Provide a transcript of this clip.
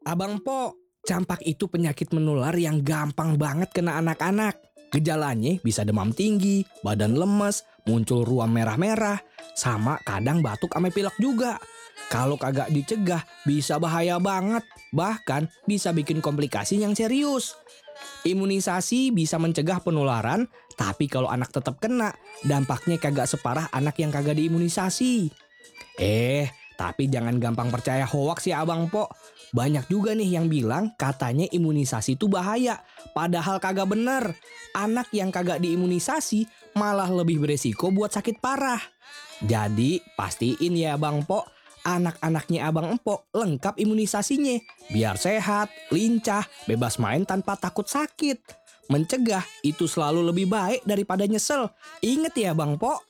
Abang Po, campak itu penyakit menular yang gampang banget kena anak-anak. Gejalanya bisa demam tinggi, badan lemes, muncul ruam merah-merah, sama kadang batuk ame pilek juga. Kalau kagak dicegah bisa bahaya banget, bahkan bisa bikin komplikasi yang serius. Imunisasi bisa mencegah penularan, tapi kalau anak tetap kena, dampaknya kagak separah anak yang kagak diimunisasi. Tapi jangan gampang percaya hoaks ya Abang Po. Banyak juga nih yang bilang katanya imunisasi itu bahaya. Padahal kagak bener. Anak yang kagak diimunisasi malah lebih beresiko buat sakit parah. Jadi pastiin ya Abang Po, anak-anaknya Abang Empok lengkap imunisasinya. Biar sehat, lincah, bebas main tanpa takut sakit. Mencegah itu selalu lebih baik daripada nyesel. Ingat ya Bang Po.